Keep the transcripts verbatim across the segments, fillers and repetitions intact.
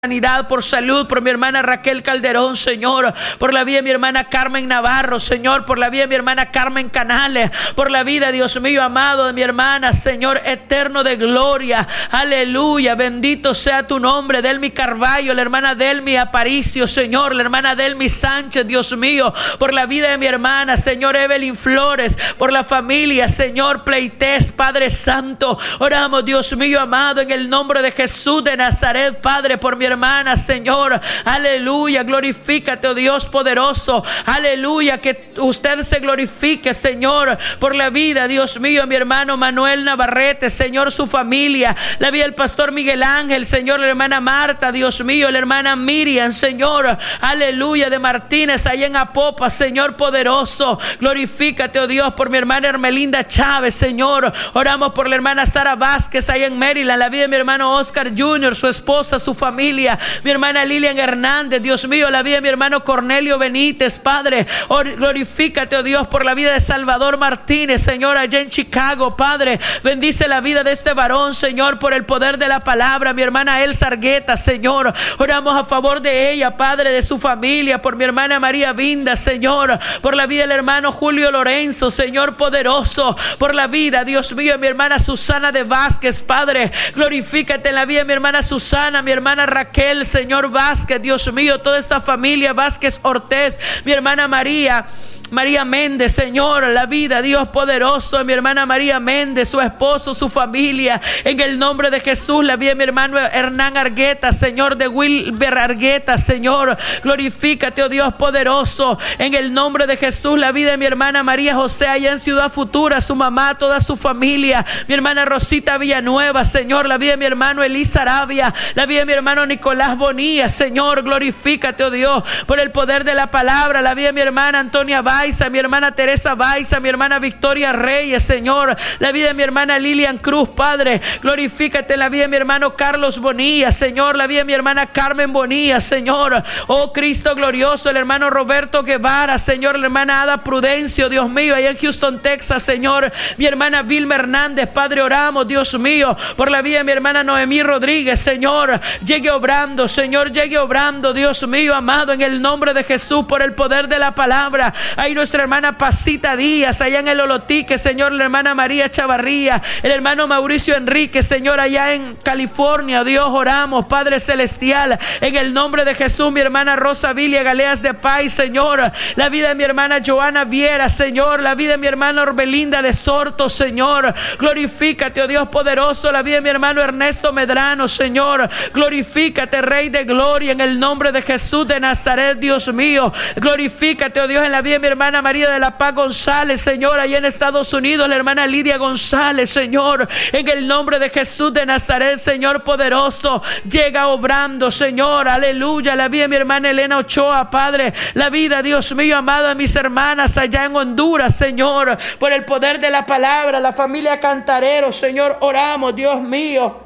sanidad, por salud, por mi hermana Raquel Calderón, Señor, por la vida de mi hermana Carmen Navarro, Señor, por la vida de mi hermana Carmen Canales, por la vida, Dios mío amado, de mi hermana, Señor, eterno de gloria, aleluya, bendito sea tu nombre. Delmi Carballo, la hermana Delmi Aparicio, Señor, la hermana Delmi Sánchez, Dios mío, por la vida de mi hermana, Señor, Evelyn Flores, por la familia, Señor, Pleites, Padre Santo, oramos, Dios mío amado, en el nombre de Jesús de Nazaret, Padre, por mi hermana, Señor, aleluya, glorifícate, oh Dios poderoso, aleluya, que usted se glorifique, Señor, por la vida, Dios mío, mi hermano Manuel Navarrete, Señor, su familia, la vida del pastor Miguel Ángel, Señor, la hermana Marta, Dios mío, la hermana Miriam, Señor, aleluya, de Martínez, allá en Apopa, Señor poderoso, glorifícate, oh Dios, por mi hermana Hermelinda Chávez, Señor, oramos por la hermana Sara Vázquez, allá en Maryland, la vida de mi hermano Oscar junior, su esposa, su familia, mi hermana Lilian Hernández, Dios mío, la vida de mi hermano Cornelio Benítez, Padre, oh, glorifícate, oh Dios, por la vida de Salvador Martínez, Señor, allá en Chicago, Padre, bendice la vida de este varón, Señor, por el poder de la palabra, mi hermana Elsa Argueta, Señor, oramos a favor de ella, Padre, de su familia, por mi hermana María Vinda, Señor, por la vida del hermano Julio Lorenzo, Señor poderoso, por la vida, Dios mío, de mi hermana Susana de Vázquez, Padre, glorifícate en la vida de mi hermana Susana, mi hermana Raquel, Señor Vázquez, Dios mío, toda esta familia Vázquez Ortiz, mi hermana María María Méndez, Señor, la vida, Dios poderoso, de mi hermana María Méndez, su esposo, su familia, en el nombre de Jesús, la vida de mi hermano Hernán Argueta, Señor, de Wilber Argueta, Señor, glorifícate, oh Dios poderoso, en el nombre de Jesús, la vida de mi hermana María José, allá en Ciudad Futura, su mamá, toda su familia, mi hermana Rosita Villanueva, Señor, la vida de mi hermano Elisa Arabia, la vida de mi hermano Nicolás Bonilla, Señor, glorifícate, oh Dios, por el poder de la palabra, la vida de mi hermana Antonia Baiza, mi hermana Teresa Baiza, mi hermana Victoria Reyes, Señor, la vida de mi hermana Lilian Cruz, Padre, glorifícate en la vida de mi hermano Carlos Bonilla, Señor, la vida de mi hermana Carmen Bonilla, Señor, oh Cristo glorioso, el hermano Roberto Guevara, Señor, la hermana Ada Prudencio, Dios mío, allá en Houston, Texas, Señor, mi hermana Vilma Hernández, Padre, oramos, Dios mío, por la vida de mi hermana Noemí Rodríguez, Señor, llegue obrando, Señor, llegue obrando, Dios mío, amado, en el nombre de Jesús, por el poder de la palabra. Ahí nuestra hermana Pasita Díaz, allá en el Olotique, Señor, la hermana María Chavarría, el hermano Mauricio Enrique, Señor, allá en California, Dios, oramos, Padre Celestial, en el nombre de Jesús, mi hermana Rosa Vilia Galeas de Paz, Señor, la vida de mi hermana Joana Viera, Señor, la vida de mi hermana Orbelinda de Sorto, Señor, glorifícate, oh Dios poderoso, la vida de mi hermano Ernesto Medrano, Señor, glorifícate, Rey de Gloria, en el nombre de Jesús de Nazaret, Dios mío, glorifícate, oh Dios, en la vida de mi hermana María de la Paz González, Señor, allá en Estados Unidos, la hermana Lidia González, Señor, en el nombre de Jesús de Nazaret, Señor poderoso, llega obrando, Señor, aleluya, la vida de mi hermana Elena Ochoa, Padre, la vida, Dios mío, amado, de mis hermanas allá en Honduras, Señor, por el poder de la palabra, la familia Cantarero, Señor, oramos, Dios mío.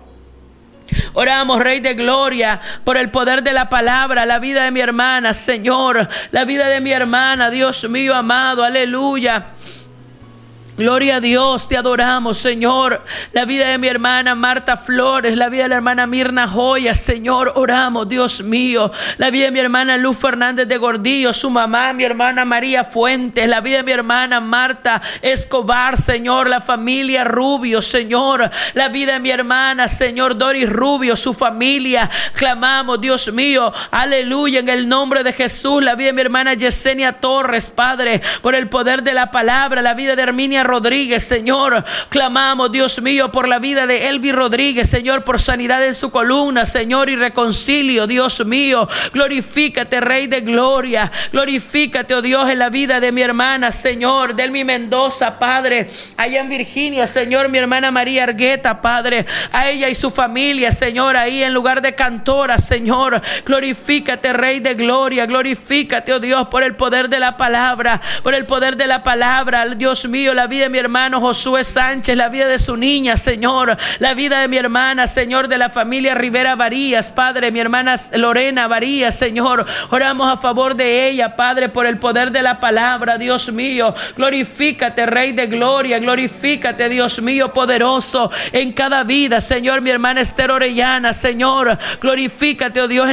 Oramos, Rey de Gloria, por el poder de la palabra, la vida de mi hermana, Señor, la vida de mi hermana, Dios mío amado, aleluya. Gloria a Dios, te adoramos, Señor. La vida de mi hermana Marta Flores, la vida de la hermana Mirna Joya, Señor, oramos, Dios mío. La vida de mi hermana Luz Fernández de Gordillo, su mamá, mi hermana María Fuentes, la vida de mi hermana Marta Escobar, Señor, la familia Rubio, Señor, la vida de mi hermana, Señor, Doris Rubio, su familia, clamamos, Dios mío, aleluya, en el nombre de Jesús, la vida de mi hermana Yesenia Torres, Padre, por el poder de la palabra, la vida de Herminia Rodríguez, Señor, clamamos, Dios mío, por la vida de Elvi Rodríguez, Señor, por sanidad en su columna, Señor, y reconcilio, Dios mío, glorifícate, Rey de Gloria, glorifícate, oh Dios, en la vida de mi hermana, Señor, Delmi Mendoza, Padre, allá en Virginia, Señor, mi hermana María Argueta, Padre, a ella y su familia, Señor, ahí en lugar de Cantora, Señor, glorifícate, Rey de Gloria, glorifícate, oh Dios, por el poder de la palabra, por el poder de la palabra, Dios mío, la vida vida de mi hermano Josué Sánchez, la vida de su niña, Señor, la vida de mi hermana, Señor, de la familia Rivera Varías, Padre, mi hermana Lorena Varías, Señor, oramos a favor de ella, Padre, por el poder de la palabra, Dios mío, glorifícate, Rey de gloria, glorifícate, Dios mío, poderoso, en cada vida, Señor, mi hermana Esther Orellana, Señor, glorifícate, oh Dios,